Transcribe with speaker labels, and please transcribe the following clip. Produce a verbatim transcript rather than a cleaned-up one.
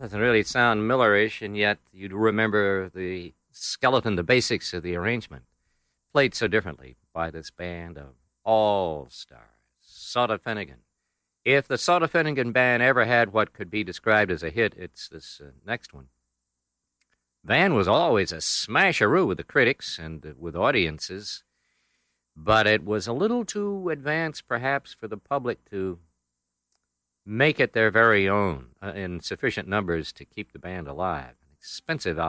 Speaker 1: Doesn't really sound Millerish, and yet you'd remember the skeleton, the basics of the arrangement, played so differently by this band of all-stars. Sawda Finnegan. If the Sawda Finnegan Band ever had what could be described as a hit, it's this uh, next one. Van was always a smasheroo with the critics and uh, with audiences, but it was a little too advanced, perhaps, for the public to make it their very own uh, in sufficient numbers to keep the band alive. An expensive